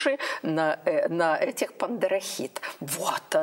на этих пандарохид. Вот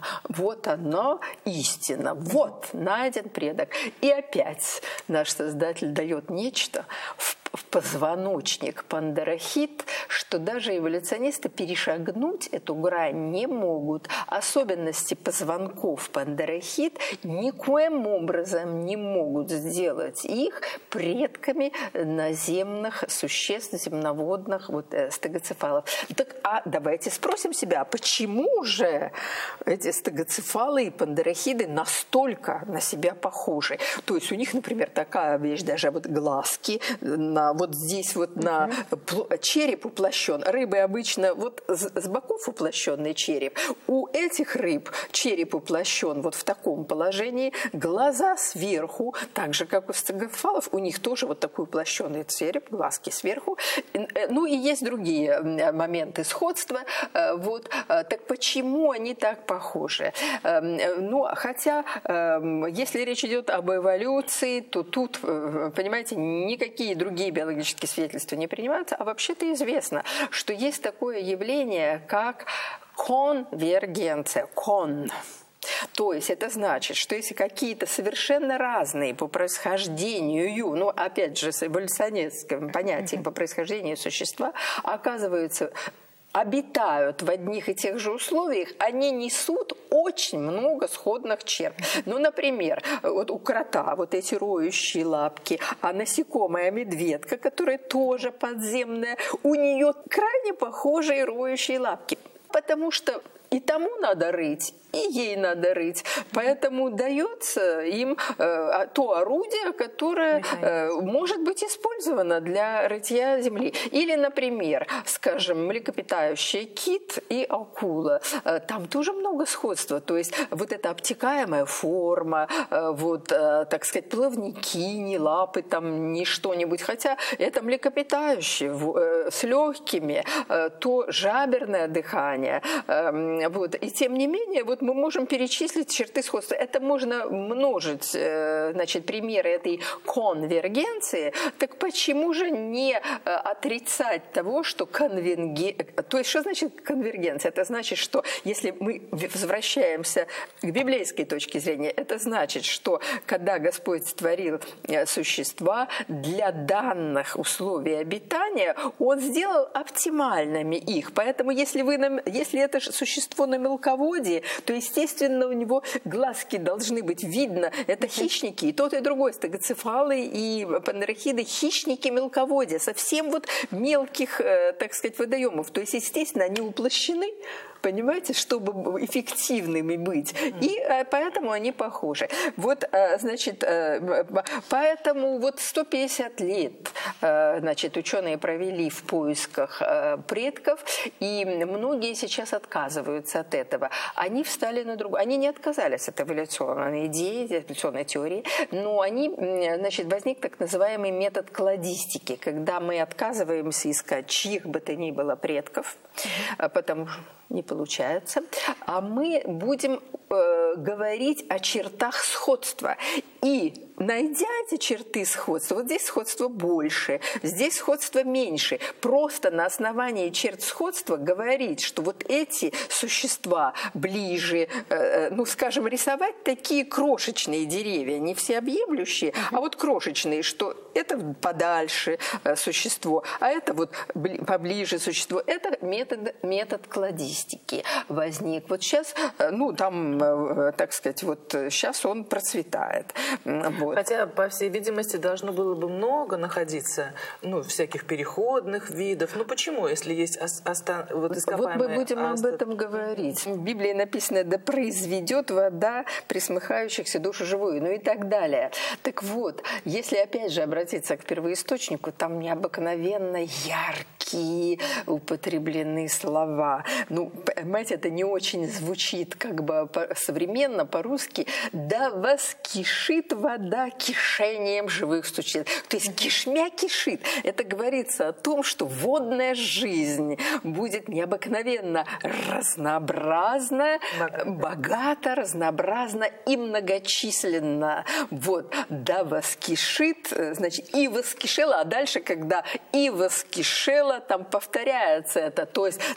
она истина, вот найден предок. И опять наш Создатель дает нечто в позвоночник пандарохид, что даже эволюционисты перешагнуть эту грань не могут. Особенности позвонков пандарохид никоим образом не могут сделать их предками наземных существ, земноводных стегоцефалов. Так, давайте спросим себя, почему же эти стегоцефалы и пандарохиды настолько на себя похожи? То есть у них, например, такая вещь, даже глазки вот здесь на череп уплощен. Рыбы обычно с боков уплощенный череп. У этих рыб череп уплощен в таком положении, глаза сверху, так же, как у стегоцефалов, у них тоже такой уплощенный череп, глазки сверху. Ну и есть другие моменты сходства. Так почему они так похожи? Хотя, если речь идет об эволюции, то тут, понимаете, никакие другие биологические свидетельства не принимаются, а вообще-то известно, что есть такое явление, как конвергенция. То есть это значит, что если какие-то совершенно разные по происхождению, опять же с эволюционистским понятием по происхождению существа, оказываются обитают в одних и тех же условиях, они несут очень много сходных черт. Например, у крота эти роющие лапки, а насекомая медведка, которая тоже подземная, у нее крайне похожие роющие лапки. Потому что и тому надо рыть, и ей надо рыть. Поэтому дается им то орудие, которое может быть использовано для рытья земли. Или, например, скажем, млекопитающие кит и акула. Там тоже много сходства. То есть эта обтекаемая форма, так сказать, плавники, не лапы, не что-нибудь. Хотя это млекопитающие с легкими, то жаберное дыхание. И тем не менее, мы можем перечислить черты сходства. Это можно множить, примеры этой конвергенции. Так почему же не отрицать того, что То есть, что значит конвергенция? Это значит, что если мы возвращаемся к библейской точке зрения, это значит, что когда Господь створил существа для данных условий обитания, Он сделал оптимальными их. Поэтому, если это существо на мелководье, то, естественно, у него глазки должны быть видно. Это хищники, и тот, и другой, стегоцефалы и пандарохиды, хищники мелководья, совсем мелких, так сказать, водоемов. То есть, естественно, они уплощены, понимаете, чтобы эффективными быть. И поэтому они похожи. Поэтому 150 лет, ученые провели в поисках предков, и многие сейчас отказываются от этого. Они встали на другую. Они не отказались от эволюционной идеи, эволюционной теории, но возник так называемый метод кладистики, когда мы отказываемся искать чьих бы то ни было предков, потому что не получается, а мы будем говорить о чертах сходства. И найдя эти черты сходства, здесь сходство больше, здесь сходство меньше, просто на основании черт сходства говорить, что эти существа ближе, скажем, рисовать такие крошечные деревья, не всеобъемлющие, а крошечные, что это подальше существо, а это поближе существо. Это метод кладистики возник. Сейчас, так сказать, сейчас он процветает. Хотя, по всей видимости, должно было бы много находиться, всяких переходных видов. Почему, если есть ископаемые... мы будем об этом говорить. В Библии написано: «Да произведет вода пресмыхающихся душу живую», и так далее. Так если опять же обратиться к первоисточнику, там необыкновенно яркие употреблены слова. Понимаете, это не очень звучит современно, по-русски. «Да воскишит вода кишением живых существ». То есть кишмя кишит. Это говорится о том, что водная жизнь будет необыкновенно разнообразна, богата, разнообразна и многочисленна. «Да воскишит», значит, «и воскишела», а дальше, когда «и воскишела», там повторяется это. То есть